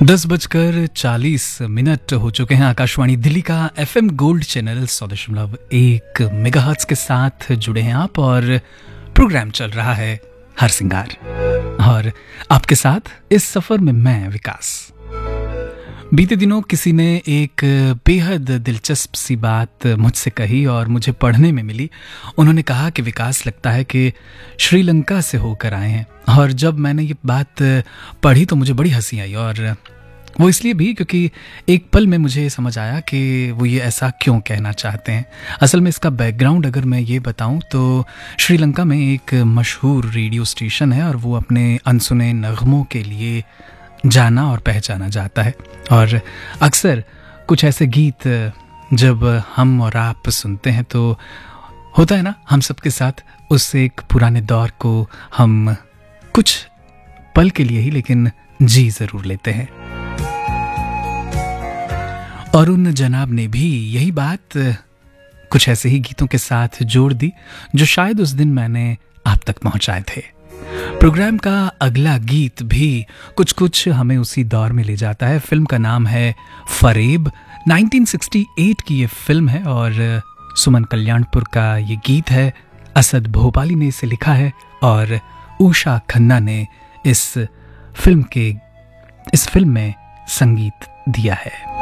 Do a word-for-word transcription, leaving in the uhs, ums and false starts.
दस बजकर चालीस मिनट हो चुके हैं। आकाशवाणी दिल्ली का एफएम गोल्ड चैनल सौ दशमलव एक मेगाहर्ट्ज के साथ जुड़े हैं आप और प्रोग्राम चल रहा है हर सिंगार और आपके साथ इस सफर में मैं विकास। बीते दिनों किसी ने एक बेहद दिलचस्प सी बात मुझसे कही और मुझे पढ़ने में मिली। उन्होंने कहा कि विकास लगता है कि श्रीलंका से होकर आए हैं, और जब मैंने ये बात पढ़ी तो मुझे बड़ी हंसी आई, और वो इसलिए भी क्योंकि एक पल में मुझे समझ आया कि वो ये ऐसा क्यों कहना चाहते हैं। असल में इसका बैकग्राउंड अगर मैं ये बताऊं तो श्रीलंका में एक मशहूर रेडियो स्टेशन है और वो अपने अनसुने नगमों के लिए जाना और पहचाना जाता है। और अक्सर कुछ ऐसे गीत जब हम और आप सुनते हैं तो होता है ना, हम सबके साथ उस एक पुराने दौर को हम कुछ पल के लिए ही लेकिन जी जरूर लेते हैं। और उन जनाब ने भी यही बात कुछ ऐसे ही गीतों के साथ जोड़ दी जो शायद उस दिन मैंने आप तक पहुंचाए थे। प्रोग्राम का अगला गीत भी कुछ कुछ हमें उसी दौर में ले जाता है। फिल्म का नाम है फरेब। उन्नीस सौ अड़सठ की ये फिल्म है और सुमन कल्याणपुर का ये गीत है। असद भोपाली ने इसे लिखा है और उषा खन्ना ने इस फिल्म के इस फिल्म में संगीत दिया है।